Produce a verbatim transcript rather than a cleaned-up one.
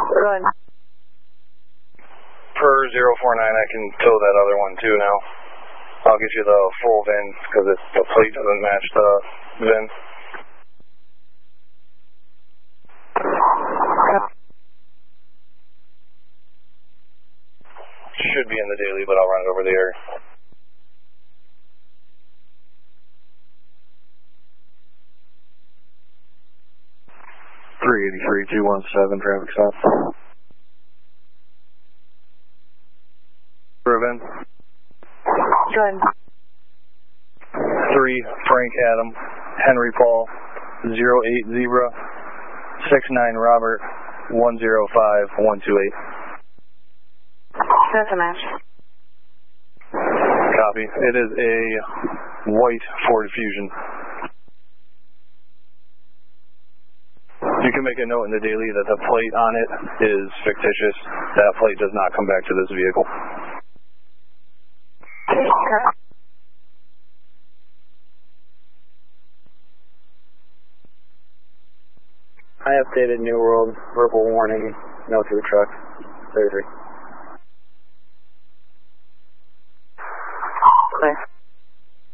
Good. Per zero four nine, I can tow that other one too now. I'll get you the full V I N because the plate doesn't match the V I N. Should be in the daily, but I'll run it over the air. three eighty-three, two one seven, traffic stop. For a V I N. Good. three, Frank Adam, Henry Paul, zero eight zero, six nine Robert, one zero five, one two eight. That's a match. Copy. It is a white Ford Fusion. You can make a note in the daily that the plate on it is fictitious. That plate does not come back to this vehicle. I updated New World, verbal warning, no through truck, thirty-three.